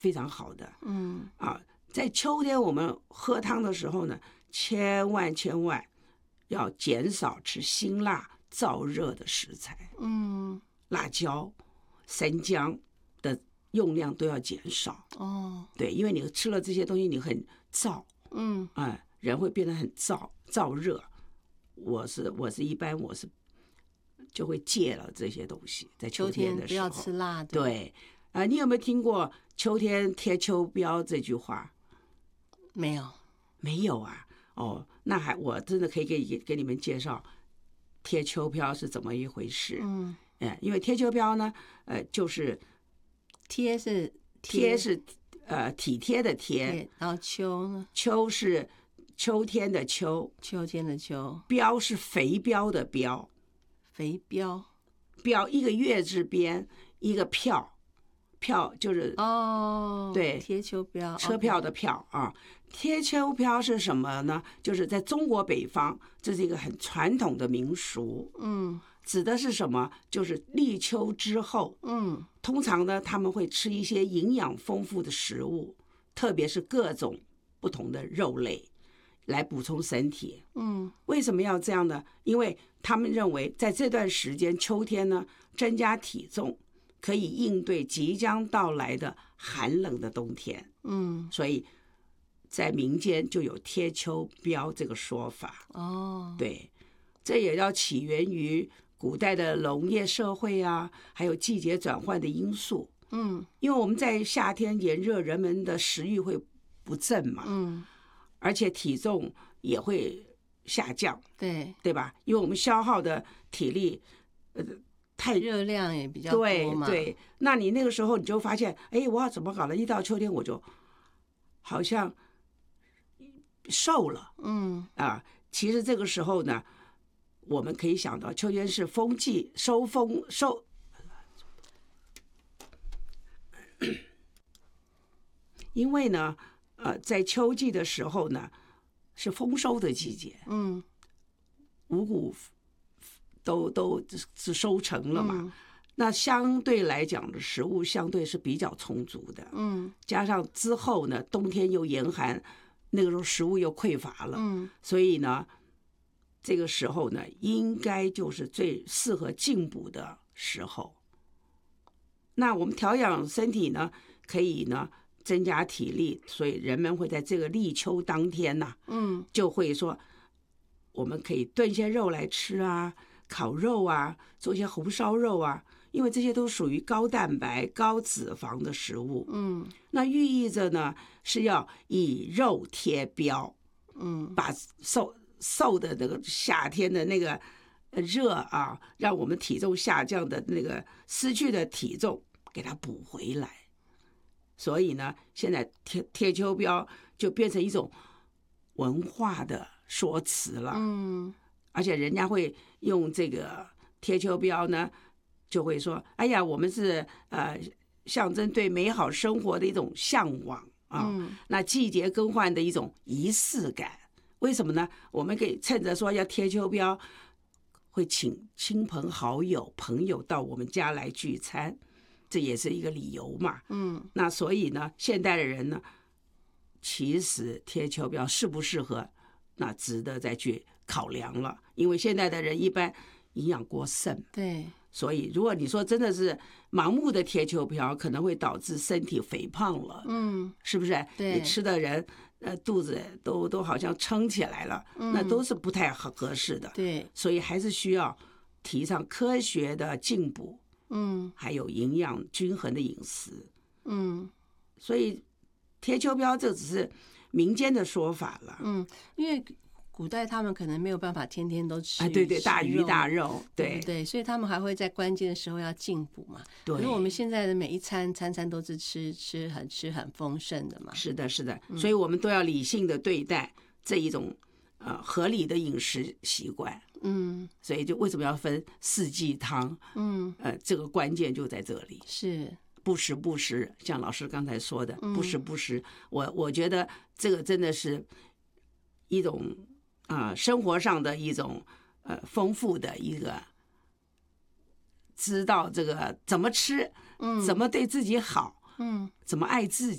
非常好的。在秋天我们喝汤的时候呢，千万要减少吃辛辣燥热的食材。辣椒、生姜的用量都要减少。对，因为你吃了这些东西，你很燥。人会变得很燥热。我是一般就会戒了这些东西，在秋天的时候不要吃辣的。 对，你有没有听过秋天贴秋膘这句话？ 没有。 没有啊？哦，那我真的可以给你们介绍贴秋膘是怎么一回事。因为贴秋膘呢，就是贴是体贴的贴， 然后秋呢？ 秋是秋天的秋， 秋天的秋。 膘是肥膘的膘， 肥膘一个月字边，一个票就是对， 贴秋膘， 车票的票啊。贴秋膘是什么呢？就是在中国北方，这是一个很传统的民俗。指的是什么？就是立秋之后，通常呢他们会吃一些营养丰富的食物，特别是各种不同的肉类来补充身体。为什么要这样呢？因为他们认为在这段时间秋天呢，增加体重可以应对即将到来的寒冷的冬天。所以在民间就有贴秋膘这个说法。对，这也要起源于古代的农业社会啊，还有季节转换的因素。因为我们在夏天炎热，人们的食欲会不振嘛。而且体重也会下降。对吧？因为我们消耗的体力太热量也比较多嘛。 对，那你那个时候你就发现，我要怎么搞了？一到秋天我就好像瘦了。其实这个时候呢，我们可以想到秋天是风季收，因为呢在秋季的时候呢是丰收的季节。五谷都是收成了嘛。那相对来讲的食物相对是比较充足的。加上之后呢冬天又严寒，那个时候食物又匮乏了。所以呢这个时候呢应该就是最适合进补的时候。那我们调养身体呢可以呢增加体力，所以人们会在这个立秋当天呢就会说我们可以炖些肉来吃啊，烤肉啊，做些红烧肉啊，因为这些都属于高蛋白高脂肪的食物。那寓意着呢是要以肉贴膘。把受的那个夏天的那个热啊，让我们体重下降的那个失去的体重给它补回来。所以呢现在贴秋膘就变成一种文化的说辞了。而且人家会用这个贴秋膘呢就会说，哎呀，我们是象征对美好生活的一种向往啊。那季节更换的一种仪式感。为什么呢？我们可以趁着说要贴秋膘，会请亲朋好友朋友到我们家来聚餐，这也是一个理由嘛。那所以呢现代的人呢其实贴秋膘适不适合，那值得再去考量了。因为现在的人一般营养过剩。 对， 所以如果你说真的是盲目的贴秋膘，可能会导致身体肥胖了。是不是？ 对， 你吃的人肚子都好像撑起来了。那都是不太合适的。 对， 所以还是需要提倡科学的进补。还有营养均衡的饮食。所以贴秋膘这只是民间的说法了。 因为古代他们可能没有办法天天都吃对大鱼大肉。 对，所以他们还会在关键的时候要进补嘛。 对， 可是我们现在的每一餐都是吃很丰盛的嘛。 是的，所以我们都要理性的对待这一种合理的饮食习惯。所以就为什么要分四季汤？这个关键就在这里。 是不时，像老师刚才说的，不时。我觉得这个真的是一种生活上的一种丰富的一个，知道这个怎么吃，怎么对自己好，怎么爱自己。